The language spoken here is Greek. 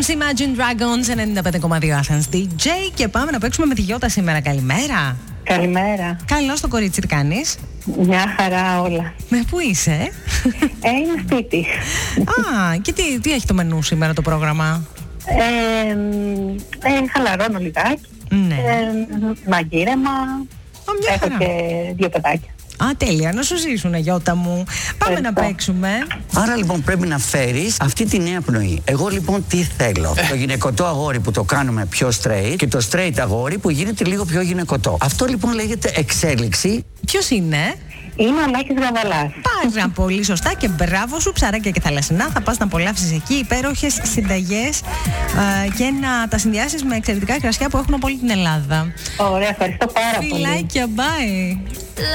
MC Imagine Dragons 95,2 Athens DJ. Και πάμε να παίξουμε με τη Γιώτα σήμερα. Καλημέρα. Καλημέρα. Καλώς το κορίτσι, τι κάνεις? Μια χαρά όλα. Πού είσαι? Είμαι σπίτι. Α, και τι έχει το μενού σήμερα το πρόγραμμα? Χαλαρώνω λιγάκι. Ναι. Μαγείρεμα. Μια Έχω χαρά. και 2 παιδάκια. Α, τέλεια, να σου ζήσουνε, Γιώτα μου. Πάμε να παίξουμε. Άρα λοιπόν πρέπει να φέρεις αυτή τη νέα πνοή. Εγώ λοιπόν τι θέλω? Το γυναικωτό αγόρι που το κάνουμε πιο straight και το straight αγόρι που γίνεται λίγο πιο γυναικωτό. Αυτό λοιπόν λέγεται εξέλιξη. Ποιος είναι? Είμαι ο Λάκης Γαβαλάς. Πάρα πολύ σωστά και μπράβο σου, ψαράκια και θαλασσινά. Θα πας να απολαύσεις εκεί υπέροχες συνταγές και να τα συνδυάσεις με εξαιρετικά κρασιά που έχουν από όλη την Ελλάδα. Ωραία, ευχαριστώ πάρα πολύ. Φιλάκια, bye.